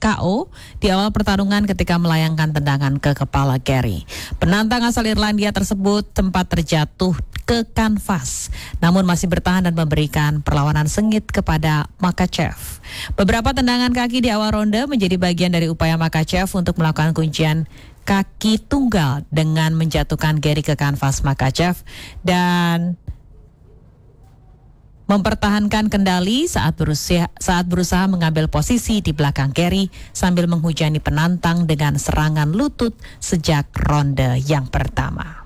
KO di awal pertarungan ketika melayangkan tendangan ke kepala Gary. Penantang asal Irlandia tersebut sempat terjatuh ke kanvas, namun masih bertahan dan memberikan perlawanan sengit kepada Makhachev. Beberapa tendangan kaki di awal ronde menjadi bagian dari upaya Makhachev untuk melakukan kuncian kaki tunggal dengan menjatuhkan Gary ke kanvas Makhachev dan mempertahankan kendali saat berusaha mengambil posisi di belakang Gary sambil menghujani penantang dengan serangan lutut sejak ronde yang pertama.